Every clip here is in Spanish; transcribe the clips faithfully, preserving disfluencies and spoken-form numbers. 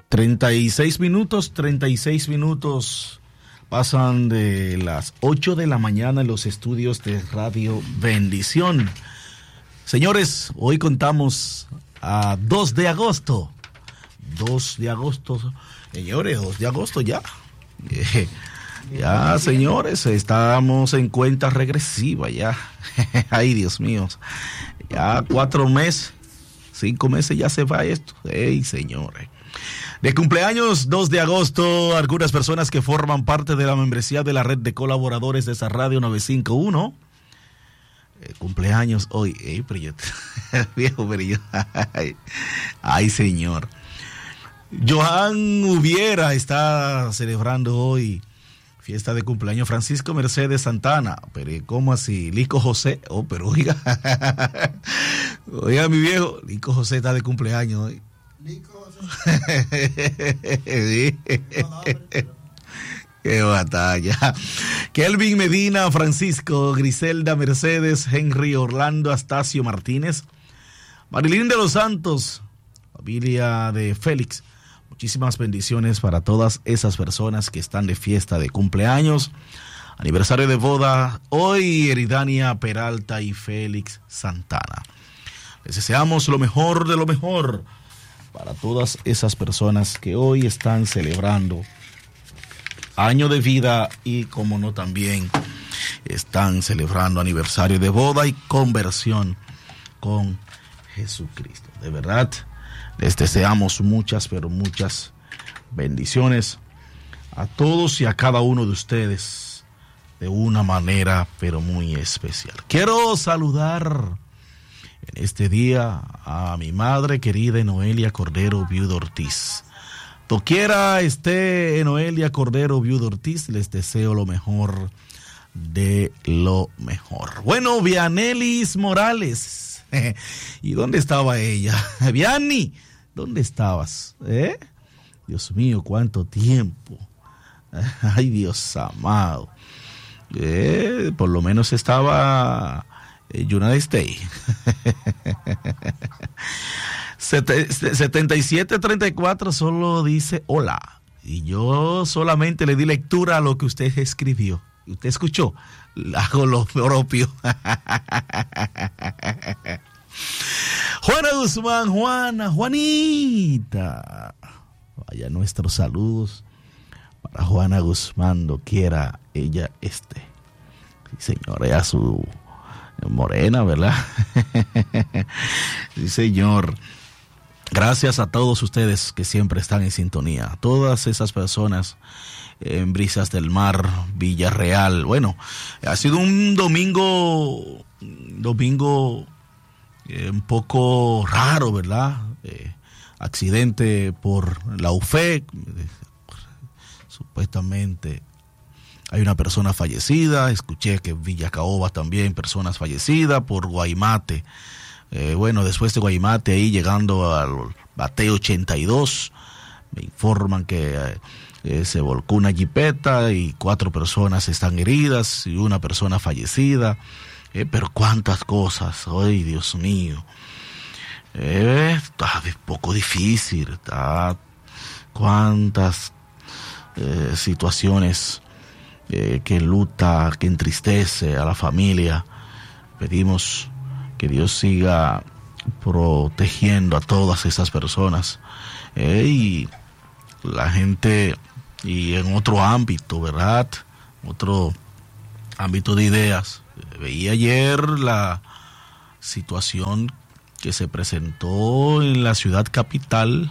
treinta y seis minutos, treinta y seis minutos pasan de las ocho de la mañana en los estudios de Radio Bendición. Señores, hoy contamos a dos de agosto. dos de agosto, señores, dos de agosto ya. Eh, ya, señores, estamos en cuenta regresiva ya. Ay, Dios mío. Ya cuatro meses, cinco meses ya se va esto. Ey, señores. De cumpleaños, dos de agosto, algunas personas que forman parte de la membresía de la red de colaboradores de esa radio novecientos cincuenta y uno. Eh, cumpleaños hoy. Ey, pero yo, viejo, pero yo, ay, ay, señor. Johan Hubiera está celebrando hoy fiesta de cumpleaños. Francisco Mercedes Santana, pero ¿cómo así? Lico José, oh, pero oiga, oiga mi viejo, Lico José está de cumpleaños hoy. Lico José. Sí. Qué batalla. Kelvin Medina, Francisco, Griselda Mercedes, Henry Orlando Astacio Martínez, Marilyn de los Santos, familia de Félix. Muchísimas bendiciones para todas esas personas que están de fiesta de cumpleaños, aniversario de boda, hoy Eridania Peralta y Félix Santana. Les deseamos lo mejor de lo mejor para todas esas personas que hoy están celebrando año de vida y, como no, también están celebrando aniversario de boda y conversión con Jesucristo. De verdad, les deseamos muchas, pero muchas bendiciones a todos y a cada uno de ustedes de una manera, pero muy especial. Quiero saludar en este día a mi madre querida Noelia Cordero Viuda Ortiz. Doquiera esté Noelia Cordero Viuda Ortiz, les deseo lo mejor de lo mejor. Bueno, Vianelis Morales. ¿Y dónde estaba ella? Vianney, ¿dónde estabas? ¿Eh? Dios mío, cuánto tiempo. Ay, Dios amado. Eh, por lo menos estaba en United States. setenta y siete treinta y cuatro solo dice hola. Y yo solamente le di lectura a lo que usted escribió. Usted escuchó. Hago lo propio. Juana Guzmán, Juana, Juanita. Vaya nuestros saludos para Juana Guzmán, doquiera ella esté. Sí, señora, ella su morena, ¿verdad? Sí, señor. Gracias a todos ustedes que siempre están en sintonía. Todas esas personas en Brisas del Mar, Villarreal. Bueno, ha sido un domingo, domingo eh, un poco raro, ¿verdad? Eh, accidente por la U F E C. Supuestamente hay una persona fallecida. Escuché que en Villacaoba también personas fallecidas por Guaymate. Eh, bueno, después de Guaymate, ahí llegando al Bateo ochenta y dos, me informan que eh, eh, se volcó una jipeta y cuatro personas están heridas y una persona fallecida. Eh, pero cuántas cosas, ay, Dios mío. Eh, está un poco difícil, está cuántas eh, situaciones eh, que luta, que entristece a la familia. Pedimos que Dios siga protegiendo a todas esas personas. Eh, y la gente, y en otro ámbito, ¿verdad? Otro ámbito de ideas. Veía ayer la situación que se presentó en la ciudad capital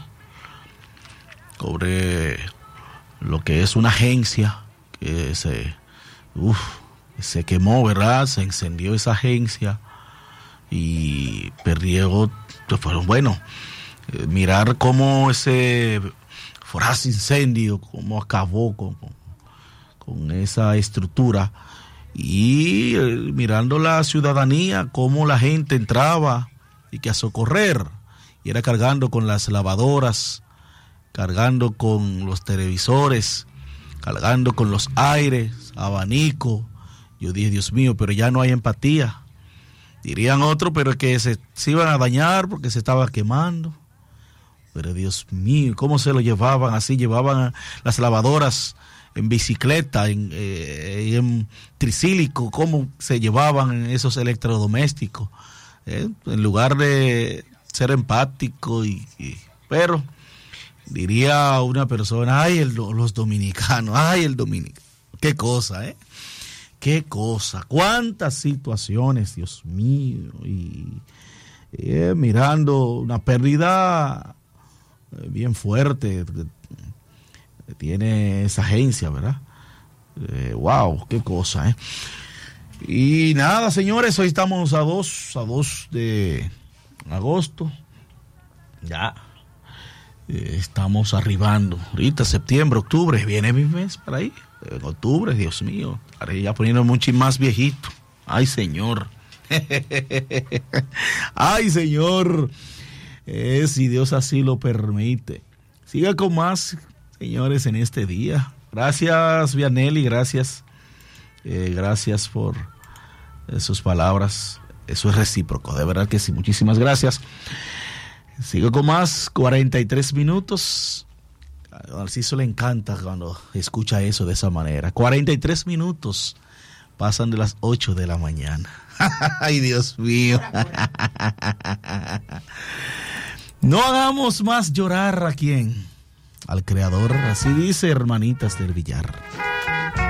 sobre lo que es una agencia que se, uf, se quemó, ¿verdad? Se incendió esa agencia y perdió, bueno, eh, mirar cómo ese voraz incendio, cómo acabó con, con, con esa estructura, y eh, mirando la ciudadanía, cómo la gente entraba y que a socorrer, y era cargando con las lavadoras, cargando con los televisores, cargando con los aires, abanico. Yo dije, Dios mío, pero ya no hay empatía. Dirían otros, pero que se, se iban a dañar porque se estaba quemando. Pero Dios mío, ¿cómo se lo llevaban? Así llevaban las lavadoras en bicicleta, en, eh, en tricílico, ¿cómo se llevaban esos electrodomésticos? Eh, en lugar de ser empático, y, y pero diría una persona, ay, el, los dominicanos, ay, el dominicano, qué cosa, ¿eh? Qué cosa, cuántas situaciones, Dios mío, y eh, mirando una pérdida bien fuerte que tiene esa agencia, ¿verdad? Eh, wow, qué cosa, ¿eh? Y nada, señores, hoy estamos a dos, a dos de agosto, ya eh, estamos arribando, ahorita septiembre, octubre, viene mi mes para ahí, en octubre, Dios mío, ya poniendo mucho más viejito, ay señor, ay señor, eh, si Dios así lo permite. Siga con más, señores, en este día. Gracias, Vianelli, gracias. Eh, gracias por eh, sus palabras. Eso es recíproco, de verdad que sí. Muchísimas gracias. Sigo con más, cuarenta y tres minutos. A Narciso le encanta cuando escucha eso de esa manera. cuarenta y tres minutos pasan de las ocho de la mañana. Ay, Dios mío. No hagamos más llorar a quién. Al Creador, así dice Hermanitas del Villar.